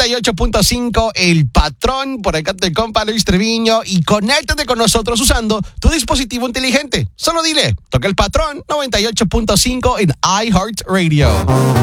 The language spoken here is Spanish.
98.5, El Patrón, por acá te compa Luis Treviño, y conéctate con nosotros usando tu dispositivo inteligente. Solo dile, toca El Patrón 98.5 en iHeartRadio.